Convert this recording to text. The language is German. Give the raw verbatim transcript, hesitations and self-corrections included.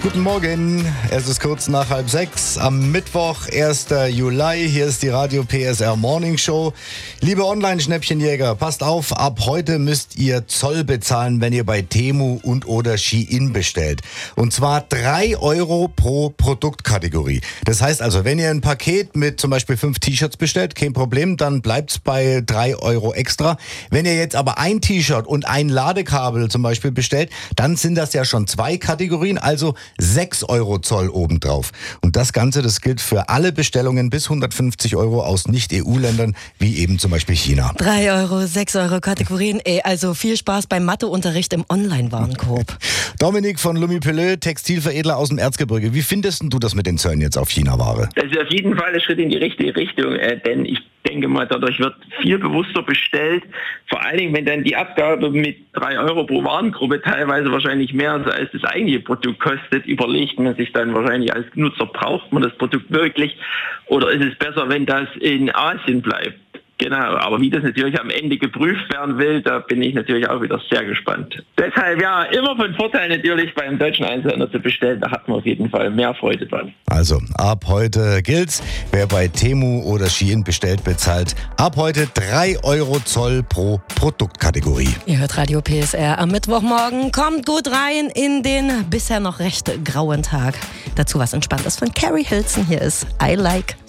Guten Morgen, es ist kurz nach halb sechs am Mittwoch, ersten Juli. Hier ist die Radio P S R Morning Show. Liebe Online-Schnäppchenjäger, passt auf, ab heute müsst ihr Zoll bezahlen, wenn ihr bei Temu und oder Shein bestellt. Und zwar drei Euro pro Produktkategorie. Das heißt also, wenn ihr ein Paket mit zum Beispiel fünf T-Shirts bestellt, kein Problem, dann bleibt's bei drei Euro extra. Wenn ihr jetzt aber ein T-Shirt und ein Ladekabel zum Beispiel bestellt, dann sind das ja schon zwei Kategorien, also sechs Euro Zoll obendrauf. Und das Ganze, das gilt für alle Bestellungen bis hundertfünfzig Euro aus Nicht-E U-Ländern, wie eben zum Beispiel China. drei Euro, sechs Euro Kategorien, ey, also viel Spaß beim Matheunterricht im Online-Warenkorb. Dominik von Lumipelö, Textilveredler aus dem Erzgebirge. Wie findest du das mit den Zöllen jetzt auf China-Ware? Das ist auf jeden Fall ein Schritt in die richtige Richtung, äh, denn ich denke mal, dadurch wird viel bewusster bestellt. Vor allen Dingen, wenn dann die Abgabe mit drei Euro pro Warengruppe teilweise wahrscheinlich mehr als das eigentliche Produkt kostet, überlegt man sich dann wahrscheinlich als Nutzer, braucht man das Produkt wirklich oder ist es besser, wenn das in Asien bleibt? Genau, aber wie das natürlich am Ende geprüft werden will, da bin ich natürlich auch wieder sehr gespannt. Deshalb ja, immer von Vorteil natürlich beim deutschen Einzelhändler zu bestellen, da hat man auf jeden Fall mehr Freude dran. Also, ab heute gilt's, wer bei Temu oder Shein bestellt, bezahlt ab heute drei Euro Zoll pro Produktkategorie. Ihr hört Radio P S R am Mittwochmorgen. Kommt gut rein in den bisher noch recht grauen Tag. Dazu was Entspanntes von Carrie Hilson. Hier ist I Like.